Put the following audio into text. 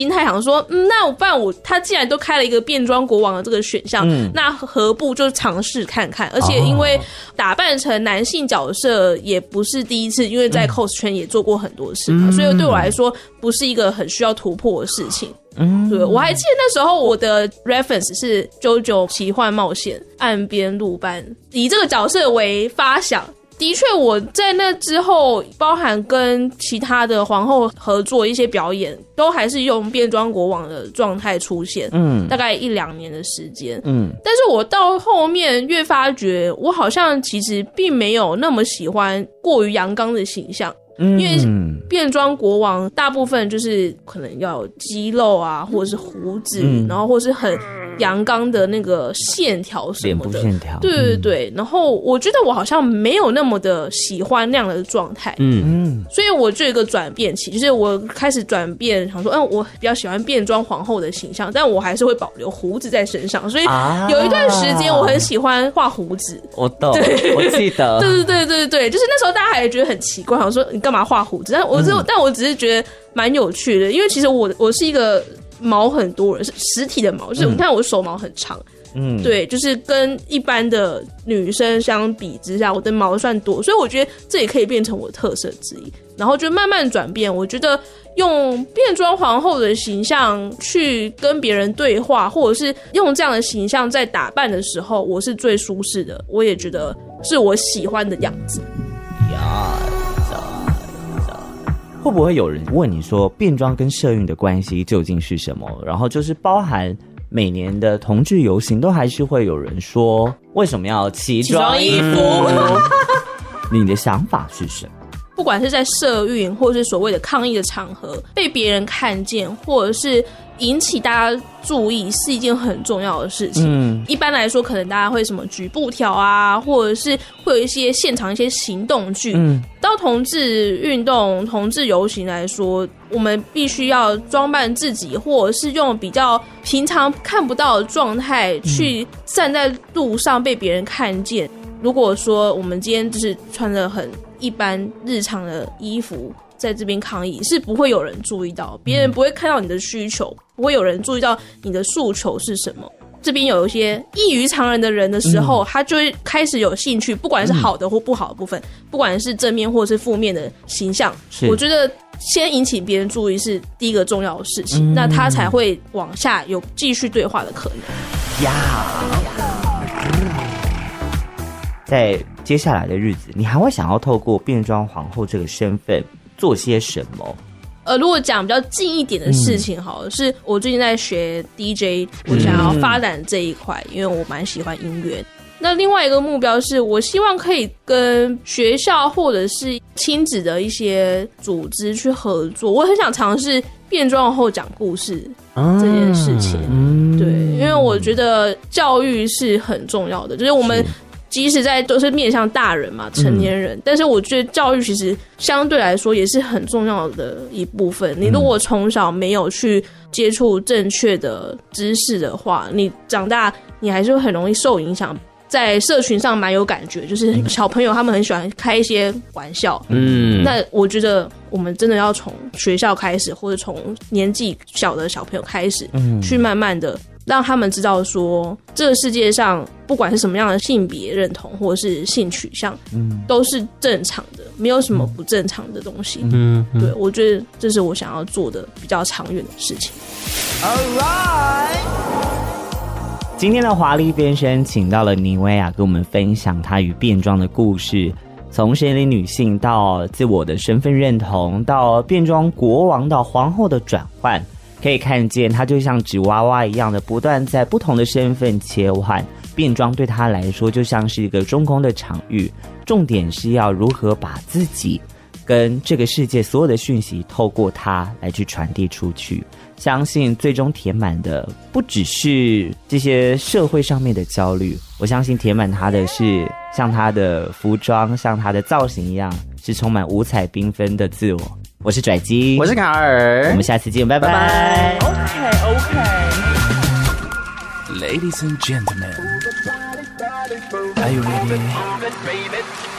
心态想说，那不然他既然都开了一个变装国王的这个选项，那何不就尝试看看？而且因为打扮成男性角色也不是第一次，因为在 cos 圈也做过很多事嘛，所以对我来说不是一个很需要突破的事情。对，我还记得那时候我的 reference 是JoJo 奇幻冒险岸边露伴，以这个角色为发想。的确我在那之后包含跟其他的皇后合作一些表演都还是用变装国王的状态出现，大概1-2年的时间，但是我到后面越发觉我好像其实并没有那么喜欢过于阳刚的形象，因为变装国王大部分就是可能要有肌肉啊，或者是胡子，然后或是很阳刚的那个线条什么的，脸部线条，对对对。然后我觉得我好像没有那么的喜欢那样的状态，所以我就有一个转变期，就是我开始转变，想说，我比较喜欢变装皇后的形象，但我还是会保留胡子在身上，所以有一段时间我很喜欢画胡子。我懂，我记得，对对对对对，就是那时候大家还觉得很奇怪，想说你干嘛画胡子？但我只是觉得蛮有趣的，因为其实我是一个毛很多人，是实体的毛，就是你看我手毛很长，对，就是跟一般的女生相比之下，我的毛算多，所以我觉得这也可以变成我的特色之一。然后就慢慢转变，我觉得用变装皇后的形象去跟别人对话，或者是用这样的形象在打扮的时候，我是最舒适的，我也觉得是我喜欢的样子。 会不会有人问你说变装跟社运的关系究竟是什么？然后就是包含每年的同志游行都还是会有人说为什么要奇装异服？你的想法是什么？ 不管是在社运或是所谓的抗议的场合被别人看见，或者是引起大家注意，是一件很重要的事情。一般来说可能大家会什么举布条啊，或者是会有一些现场一些行动剧。到同志运动同志游行来说，我们必须要装扮自己，或者是用比较平常看不到的状态去站在路上被别人看见。如果说我们今天就是穿着很一般日常的衣服在这边抗议，是不会有人注意到，别人不会看到你的需求，不会有人注意到你的诉求是什么。这边有一些异于常人的人的时候，他就会开始有兴趣，不管是好的或不好的部分，不管是正面或是负面的形象，我觉得先引起别人注意是第一个重要的事情，那他才会往下有继续对话的可能。 在接下来的日子，你还会想要透过变装皇后这个身份做些什么？ 如果讲比较近一点的事情好了，是我最近在学 DJ， 我想要发展这一块，因为我蛮喜欢音乐。那另外一个目标是我希望可以跟学校或者是亲子的一些组织去合作，我很想尝试变装后讲故事这件事情。对，因为我觉得教育是很重要的，就是我们即使在都是面向大人嘛，成年人，但是我觉得教育其实相对来说也是很重要的一部分。你如果从小没有去接触正确的知识的话，你长大你还是会很容易受影响。在社群上蛮有感觉，就是小朋友他们很喜欢开一些玩笑，那我觉得我们真的要从学校开始，或者从年纪小的小朋友开始，去慢慢的让他们知道说，这个世界上不管是什么样的性别认同或者是性取向，都是正常的，没有什么不正常的东西。对，我觉得这是我想要做的比较长远的事情。 今天的华丽变身请到了妮薇娅跟我们分享她与变装的故事，从生理女性到自我的身份认同，到变装国王到皇后的转换，可以看见她就像纸娃娃一样的不断在不同的身份切换。变装对她来说就像是一个中空的场域，重点是要如何把自己跟这个世界所有的讯息透过它来去传递出去。相信最终填满的不只是这些社会上面的焦虑，我相信填满它的是像它的服装，像它的造型一样，是充满五彩缤纷的自我。我是拽鸡， 我是卡尔， 我们下次见，拜拜。 Ladies and gentlemen, are you ready?